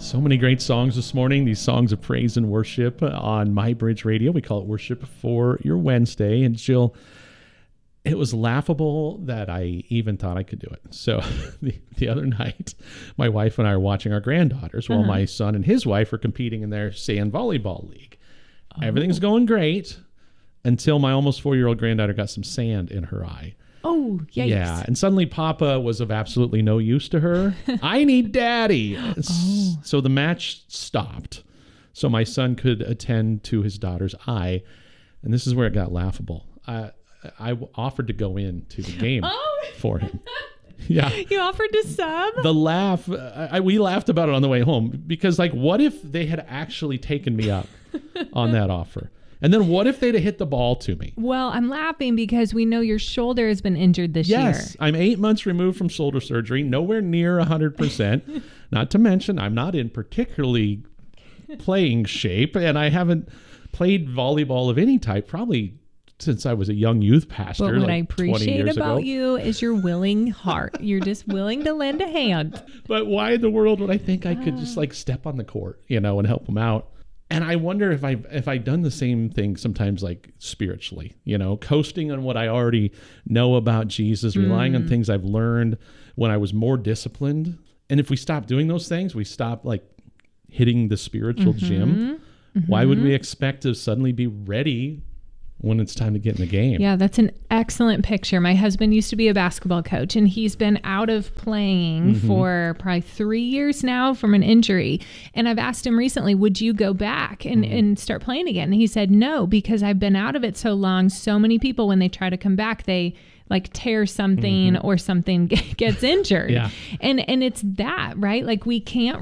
So many great songs this morning. These songs of praise and worship on My Bridge Radio. We call it Worship for Your Wednesday. And Jill, it was laughable that I even thought I could do it. So the other night, my wife and I are watching our granddaughters while my son and his wife are competing in their sand volleyball league. Everything's going great until my almost 4-year-old granddaughter got some sand in her eye. Oh, yikes. Yeah, and suddenly Papa was of absolutely no use to her. I need Daddy. So the match stopped so my son could attend to his daughter's eye, and this is where it got laughable. I offered to go into the game for him. Yeah. You offered to sub? The laugh, we laughed about it on the way home because, like, what if they had actually taken me up on that offer? And then what if they'd have hit the ball to me? Well, I'm laughing because we know your shoulder has been injured this year. Yes, I'm 8 months removed from shoulder surgery, nowhere near 100%. Not to mention, I'm not in particularly playing shape, and I haven't played volleyball of any type probably since I was a young youth pastor. But what like I 20 appreciate years about ago. you is your willing heart. You're just willing to lend a hand. But why in the world would I think I could just like step on the court, and help them out? And I wonder if I've done the same thing sometimes, like spiritually, coasting on what I already know about Jesus, relying on things I've learned when I was more disciplined. And if we stop doing those things, we stop like hitting the spiritual gym. Why would we expect to suddenly be ready when it's time to get in the game? Yeah, that's an excellent picture. My husband used to be a basketball coach, and he's been out of playing for probably 3 years now from an injury. And I've asked him recently, would you go back and start playing again? And he said, no, because I've been out of it so long. So many people, when they try to come back, they like tear something or something gets injured. Yeah. And it's that, right? Like we can't